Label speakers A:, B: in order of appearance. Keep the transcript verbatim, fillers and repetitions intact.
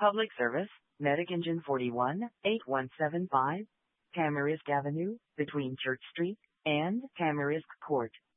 A: Public service, Medic Engine forty-one, eight one seven five, Tamarisk Avenue, between Church Street and Tamarisk Court.